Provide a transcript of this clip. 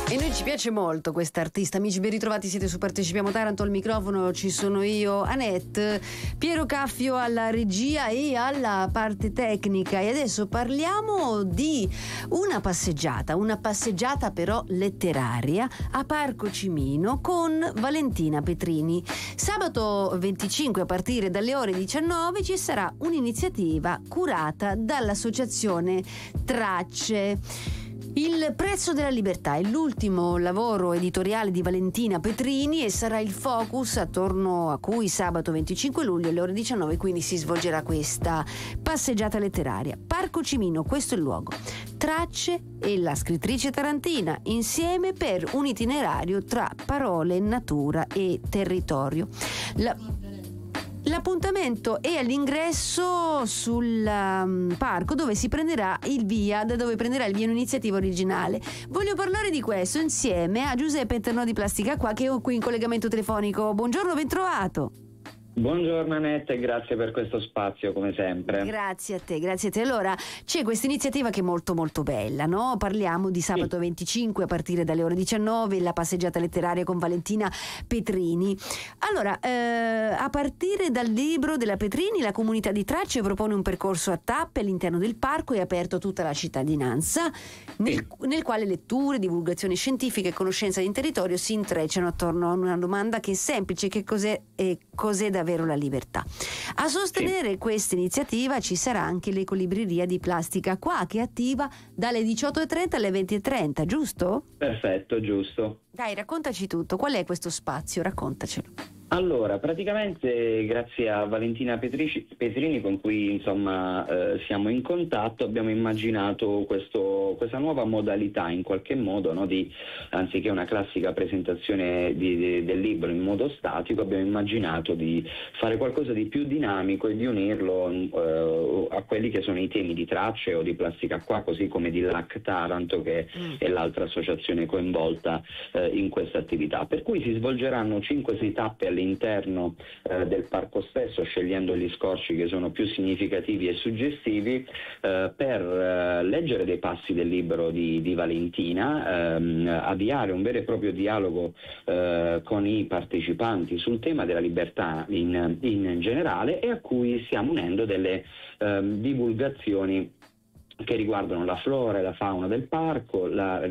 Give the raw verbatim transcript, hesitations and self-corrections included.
E noi ci piace molto questa artista. Amici, ben ritrovati, siete su Partecipiamo Taranto. Al microfono ci sono io, Annette, Piero Caffio alla regia e alla parte tecnica. E adesso parliamo di una passeggiata, una passeggiata però letteraria a Parco Cimino con Valentina Petrini. Sabato venticinque a partire dalle ore diciannove ci sarà un'iniziativa curata dall'associazione Tracce. Il prezzo della libertà è l'ultimo lavoro editoriale di Valentina Petrini e sarà il focus attorno a cui sabato venticinque luglio alle ore diciannove quindi si svolgerà questa passeggiata letteraria. Parco Cimino, questo è il luogo. Tracce e la scrittrice tarantina insieme per un itinerario tra parole, natura e territorio. La... L'appuntamento è all'ingresso sul um, parco dove si prenderà il via, da dove prenderà il via un'iniziativa originale. Voglio parlare di questo insieme a Giuseppe Internò di Plastica Acqua, che ho qui in collegamento telefonico. Buongiorno, ben trovato. Buongiorno Annette, grazie per questo spazio come sempre. Grazie a te, grazie a te. Allora, c'è questa iniziativa che è molto molto bella, no? Parliamo di sabato sì. venticinque a partire dalle ore diciannove, la passeggiata letteraria con Valentina Petrini. Allora, eh, a partire dal libro della Petrini, la comunità di Tracce propone un percorso a tappe all'interno del parco e aperto a tutta la cittadinanza, nel, sì. nel quale letture, divulgazione scientifica e conoscenza di territorio si intrecciano attorno a una domanda che è semplice: che cos'è e cos'è davvero la libertà. A sostenere sì. questa iniziativa ci sarà anche l'ecolibreria di Plastica Qua, che è attiva dalle diciotto e trenta alle venti e trenta, giusto? Perfetto, giusto. Dai, raccontaci tutto. Qual è questo spazio? Raccontacelo. Allora, praticamente grazie a Valentina Petrici, Petrini con cui insomma eh, siamo in contatto, abbiamo immaginato questo, questa nuova modalità in qualche modo, no, di, anziché una classica presentazione di, di, del libro in modo statico, abbiamo immaginato di fare qualcosa di più dinamico e di unirlo eh, a quelli che sono i temi di Tracce o di Plastica Qua, così come di L A C Taranto, che mm. è l'altra associazione coinvolta eh, in questa attività. Per cui si svolgeranno cinque sei tappe all'interno eh, del parco stesso, scegliendo gli scorci che sono più significativi e suggestivi eh, per eh, leggere dei passi del libro di, di Valentina, ehm, avviare un vero e proprio dialogo eh, con i partecipanti sul tema della libertà in, in generale, e a cui stiamo unendo delle ehm, divulgazioni che riguardano la flora e la fauna del parco, la